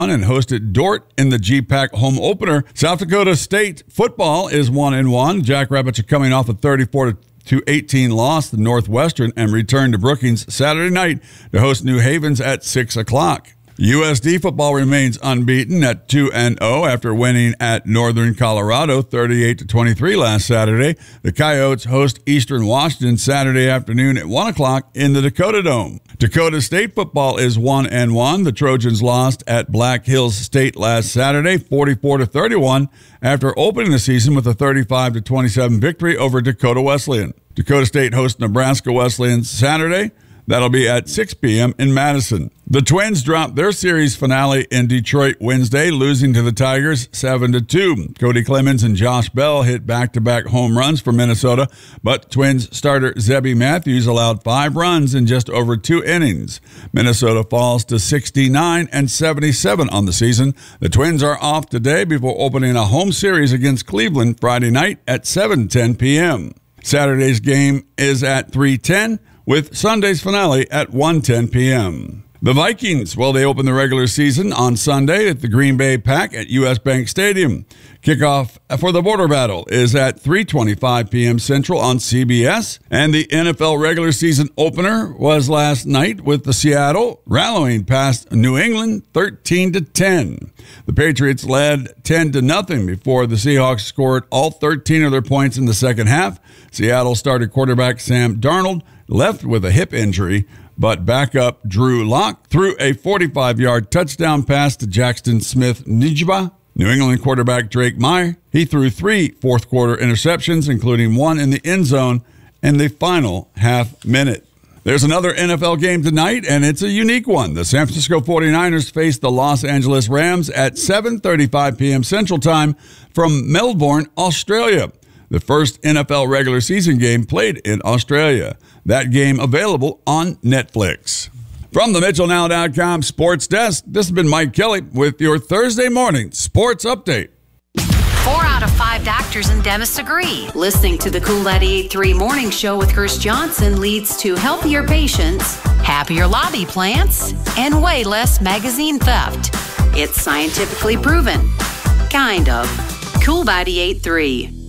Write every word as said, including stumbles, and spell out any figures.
and hosted Dordt in the G PAC home opener. South Dakota State football is one and one. Jackrabbits are coming off a thirty-four to eighteen loss to Northwestern and return to Brookings Saturday night to host New Havens at six o'clock. U S D football remains unbeaten at two and oh after winning at Northern Colorado thirty-eight to twenty-three last Saturday. The Coyotes host Eastern Washington Saturday afternoon at one o'clock in the Dakota Dome. Dakota State football is one and one. The Trojans lost at Black Hills State last Saturday forty-four to thirty-one after opening the season with a thirty-five to twenty-seven victory over Dakota Wesleyan. Dakota State hosts Nebraska Wesleyan Saturday. That'll be at six p.m. in Madison. The Twins dropped their series finale in Detroit Wednesday, losing to the Tigers seven to two. Cody Clemens and Josh Bell hit back-to-back home runs for Minnesota, but Twins starter Zebby Matthews allowed five runs in just over two innings. Minnesota falls to sixty-nine and seventy-seven on the season. The Twins are off today before opening a home series against Cleveland Friday night at seven ten p.m. Saturday's game is at three ten, with Sunday's finale at one ten p.m. The Vikings, well, they open the regular season on Sunday at the Green Bay Pack at U S. Bank Stadium. Kickoff for the Border Battle is at three twenty-five p.m. Central on C B S. And the N F L regular season opener was last night with the Seattle rallying past New England thirteen to ten. The Patriots led ten to nothing before the Seahawks scored all thirteen of their points in the second half. Seattle started quarterback Sam Darnold left with a hip injury, but backup Drew Lock threw a forty-five-yard touchdown pass to Jackson Smith-Njigba. New England quarterback Drake Meyer, he threw three fourth-quarter interceptions, including one in the end zone in the final half minute. There's another N F L game tonight, and it's a unique one. The San Francisco forty-niners face the Los Angeles Rams at seven thirty-five p.m. Central Time from Melbourne, Australia. The first N F L regular season game played in Australia. That game available on Netflix. From the Mitchell Now dot com Sports Desk, this has been Mike Kelly with your Thursday morning sports update. Four out of five doctors and dentists agree. Listening to the Cool ninety-eight point three Morning Show with Chris Johnson leads to healthier patients, happier lobby plants, and way less magazine theft. It's scientifically proven. Kind of. Cool ninety-eight point three.